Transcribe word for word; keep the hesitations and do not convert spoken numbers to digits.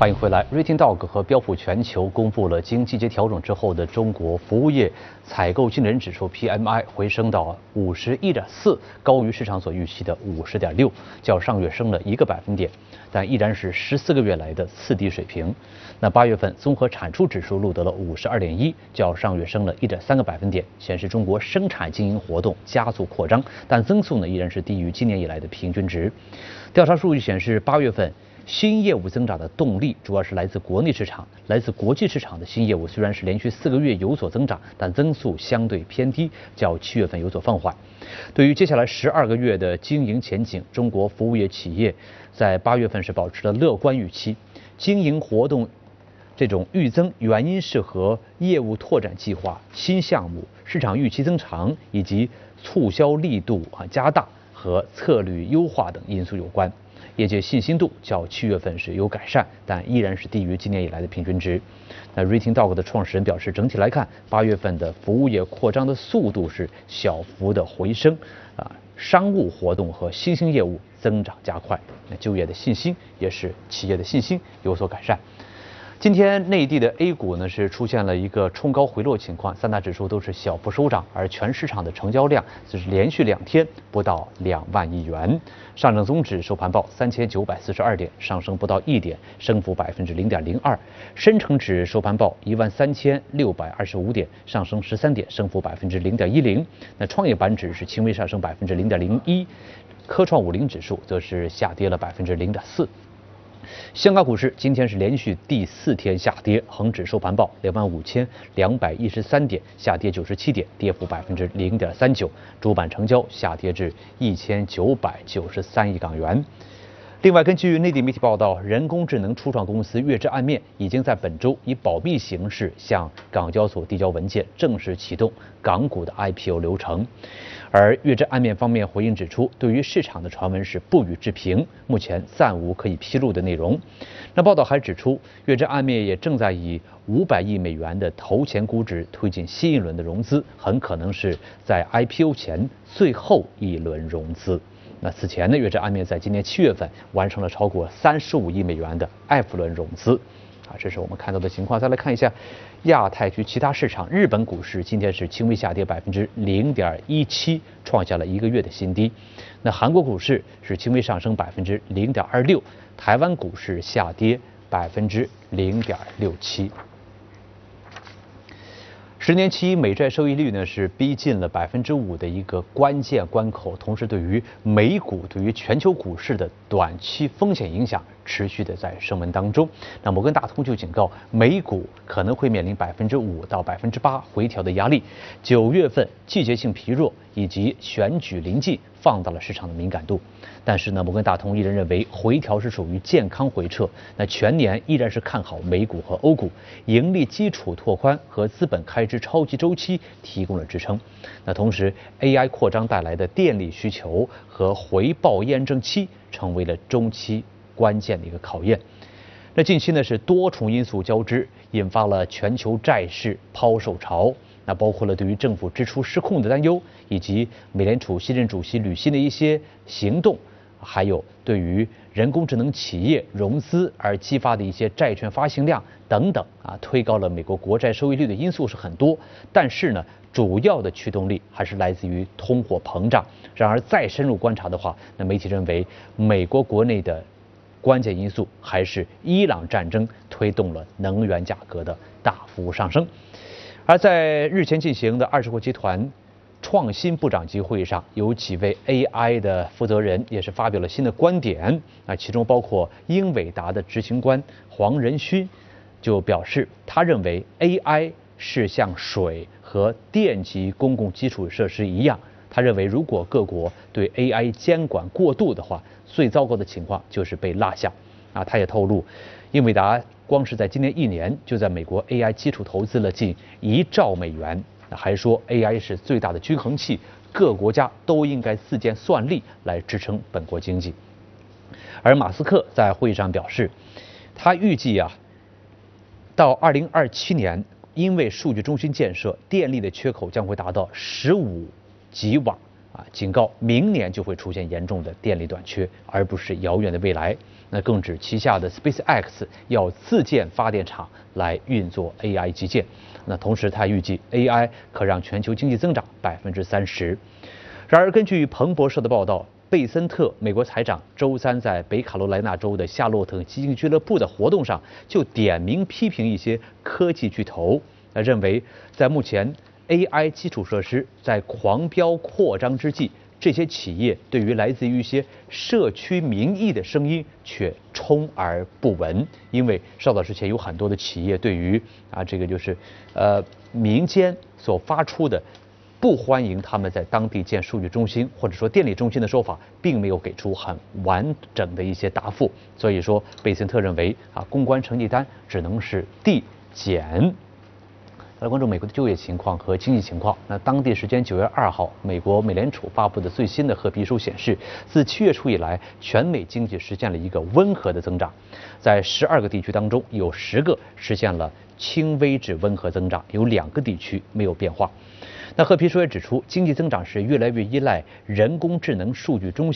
欢迎回来。Rating Dog 和标普全球公布了经季节调整之后的中国服务业采购经理人指数 P M I 回升到五十一点四，高于市场所预期的五十点六，较上月升了一个百分点，但依然是十四个月来的次低水平。那八月份综合产出指数录得了五十二点一，较上月升了一点三个百分点，显示中国生产经营活动加速扩张，但增速呢依然是低于今年以来的平均值。调查数据显示，八月份新业务增长的动力主要是来自国内市场，来自国际市场的新业务虽然是连续四个月有所增长，但增速相对偏低，较七月份有所放缓。对于接下来十二个月的经营前景，中国服务业企业在八月份是保持了乐观预期，经营活动这种预增原因是和业务拓展计划、新项目、市场预期增长以及促销力度啊加大和策略优化等因素有关。业界信心度较七月份是有改善，但依然是低于今年以来的平均值。那 Rating Dog 的创始人表示，整体来看，八月份的服务业扩张的速度是小幅的回升，啊，商务活动和新兴业务增长加快。那就业的信心也是企业的信心有所改善。今天内地的 A 股呢是出现了一个冲高回落情况，三大指数都是小幅收涨，而全市场的成交量则是连续两天不到两万亿元。上证综指收盘报三千九百四十二点，上升不到一点，升幅百分之零点零二。深成指收盘报一万三千六百二十五点，上升十三点，升幅百分之零点一零。那创业板指是轻微上升百分之零点零一，科创五零指数则是下跌了百分之零点四。香港股市今天是连续第四天下跌，恒指收盘报两万五千两百一十三点，下跌九十七点，跌幅百分之零点三九，主板成交下跌至一千九百九十三亿港元。另外，根据内地媒体报道，人工智能初创公司月之暗面已经在本周以保密形式向港交所递交文件，正式启动港股的 I P O 流程。而月之暗面方面回应指出，对于市场的传闻是不予置评，目前暂无可以披露的内容。那报道还指出，月之暗面也正在以五百亿美元的投前估值推进新一轮的融资，很可能是在 I P O 前最后一轮融资。那此前呢，月之暗面在今年七月份完成了超过三十五亿美元的 F 轮融资，啊，这是我们看到的情况。再来看一下亚太区其他市场，日本股市今天是轻微下跌百分之零点一七，创下了一个月的新低。那韩国股市是轻微上升百分之零点二六，台湾股市下跌百分之零点六七。十年期美债收益率呢是逼近了百分之五的一个关键关口，同时对于美股、对于全球股市的短期风险影响持续的在升温当中。那摩根大通就警告，美股可能会面临百分之五到百分之八回调的压力。九月份季节性疲弱以及选举临近，放大了市场的敏感度。但是呢，摩根大通依然认为回调是属于健康回撤，那全年依然是看好美股和欧股，盈利基础拓宽和资本开支超级周期提供了支撑。那同时 A I 扩张带来的电力需求和回报验证期成为了中期关键的一个考验。那近期呢是多重因素交织，引发了全球债市抛售潮。那包括了对于政府支出失控的担忧，以及美联储新任主席履新的一些行动，还有对于人工智能企业融资而激发的一些债券发行量等等啊，推高了美国国债收益率的因素是很多。但是呢，主要的驱动力还是来自于通货膨胀。然而再深入观察的话，那媒体认为美国国内的关键因素还是伊朗战争推动了能源价格的大幅上升。而在日前进行的二十国集团创新部长级会议上，有几位 A I 的负责人也是发表了新的观点啊，其中包括英伟达的执行官黄仁勋就表示，他认为 A I 是像水和电级公共基础设施一样，他认为如果各国对 A I 监管过度的话，最糟糕的情况就是被落下啊。他也透露，英伟达光是在今年一年就在美国 A I 基础投资了近一兆美元，还说 A I 是最大的均衡器，各国家都应该自建算力来支撑本国经济。而马斯克在会议上表示，他预计啊，到二零二七年，因为数据中心建设，电力的缺口将会达到十五吉瓦啊，警告明年就会出现严重的电力短缺，而不是遥远的未来。那更指旗下的 SpaceX 要自建发电厂来运作 A I 基建。那同时，他预计 A I 可让全球经济增长百分之三十。然而，根据彭博社的报道，贝森特美国财长周三在北卡罗来纳州的夏洛特基金俱乐部的活动上，就点名批评一些科技巨头，那认为在目前 A I 基础设施在狂飙扩张之际，这些企业对于来自于一些社区民意的声音却充耳不闻。因为稍早之前有很多的企业对于啊这个就是呃民间所发出的不欢迎他们在当地建数据中心或者说电力中心的说法，并没有给出很完整的一些答复。所以说，贝森特认为啊，公关成绩单只能是递减。来关注美国的就业情况和经济情况。那当地时间九月二号，美国美联储发布的最新的褐皮书显示，自七月初以来，全美经济实现了一个温和的增长。在十二个地区当中，有十个实现了轻微至温和增长，有两个地区没有变化。那褐皮书也指出，经济增长是越来越依赖人工智能数据中心。